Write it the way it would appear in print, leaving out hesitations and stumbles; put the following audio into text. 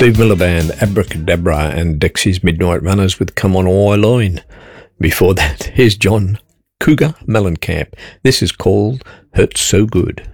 Steve Miller Band, Abracadabra, and Dexys Midnight Runners with Come On Eileen. Before that, here's John Cougar Mellencamp. This is called Hurt So Good.